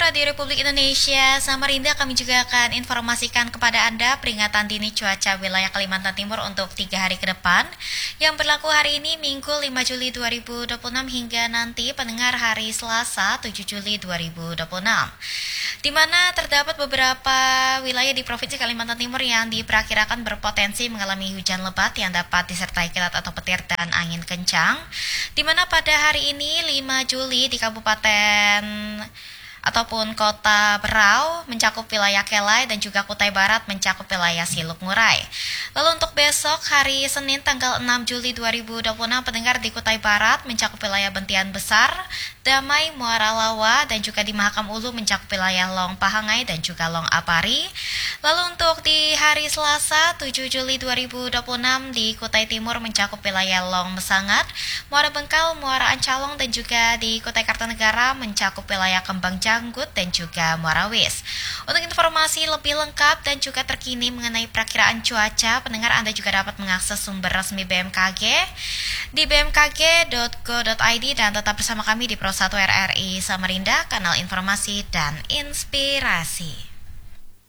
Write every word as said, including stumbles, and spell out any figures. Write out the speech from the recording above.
Radio Republik Indonesia, Samarinda, kami juga akan informasikan kepada Anda peringatan dini cuaca wilayah Kalimantan Timur untuk tiga hari ke depan yang berlaku hari ini Minggu lima Juli dua ribu dua puluh enam hingga nanti pendengar hari Selasa tujuh Juli dua ribu dua puluh enam, di mana terdapat beberapa wilayah di Provinsi Kalimantan Timur yang diperkirakan berpotensi mengalami hujan lebat yang dapat disertai kilat atau petir dan angin kencang, di mana pada hari ini lima Juli di Kabupaten ataupun Kota Berau mencakup wilayah Kelai dan juga Kutai Barat mencakup wilayah Siluk Ngurai. Lalu untuk besok hari Senin tanggal enam Juli dua ribu dua puluh enam pendengar di Kutai Barat mencakup wilayah Bentian Besar, Damai, Muara Lawa dan juga di Mahakam Ulu mencakup wilayah Long Pahangai dan juga Long Apari. Lalu untuk di hari Selasa tujuh Juli dua ribu dua puluh enam di Kutai Timur mencakup wilayah Long Mesangat, Muara Bengkal, Muara Ancalong dan juga di Kutai Kartanegara mencakup wilayah Kembang Janggut dan juga Muara Wis. Untuk informasi lebih lengkap dan juga terkini mengenai perakiraan cuaca, pendengar Anda juga dapat mengakses sumber resmi B M K G di b m k g dot go dot i d dan tetap bersama kami di Pro satu R R I Samarinda, kanal informasi dan inspirasi.